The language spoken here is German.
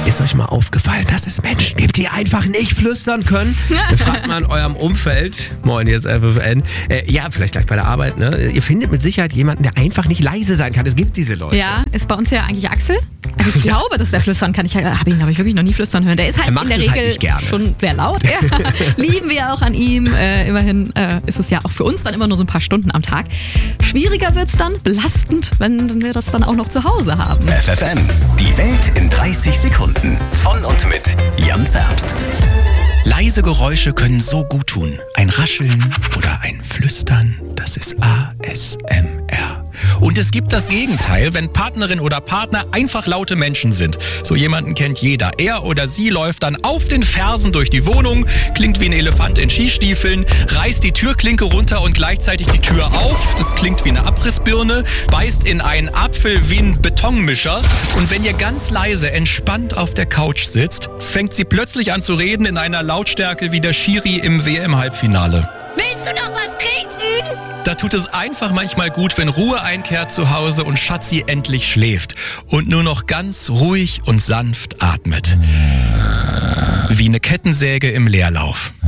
Ist euch mal aufgefallen, dass es Menschen gibt, die einfach nicht flüstern können? Fragt mal in eurem Umfeld. Moin, jetzt FFN. Ja, vielleicht gleich bei der Arbeit, ne? Ihr findet mit Sicherheit jemanden, der einfach nicht leise sein kann. Es gibt diese Leute. Ja, ist bei uns ja eigentlich Axel. Also ich glaube, dass der flüstern kann. Ich habe ihn, glaube ich, wirklich noch nie flüstern hören. Der ist halt in der Regel schon sehr laut. Ja. Lieben wir auch an ihm. Immerhin ist es ja auch für uns dann immer nur so ein paar Stunden am Tag. Schwieriger wird's dann, belastend, wenn wir das dann auch noch zu Hause haben. FFN, die Welt in 30 Sekunden. Von und mit Jan Zerbst. Leise Geräusche können so gut tun. Ein Rascheln oder ein Flüstern, das ist ASMR. Und es gibt das Gegenteil, wenn Partnerin oder Partner einfach laute Menschen sind. So jemanden kennt jeder. Er oder sie läuft dann auf den Fersen durch die Wohnung, klingt wie ein Elefant in Skistiefeln, reißt die Türklinke runter und gleichzeitig die Tür auf. Das klingt wie eine Abrissbirne, beißt in einen Apfel wie ein Betonmischer. Und wenn ihr ganz leise, entspannt auf der Couch sitzt, fängt sie plötzlich an zu reden in einer Lautstärke wie der Schiri im WM-Halbfinale. Willst du noch was trinken? Da tut es einfach manchmal gut, wenn Ruhe einkehrt zu Hause und Schatzi endlich schläft und nur noch ganz ruhig und sanft atmet. Wie eine Kettensäge im Leerlauf.